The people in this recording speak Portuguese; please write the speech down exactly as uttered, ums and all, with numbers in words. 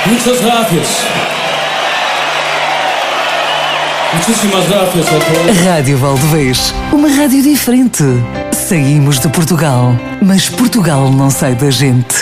Muchas gracias. Muchísimas gracias a todos. Rádio Valdevez, uma rádio diferente. Saímos de Portugal, mas Portugal não sai da gente.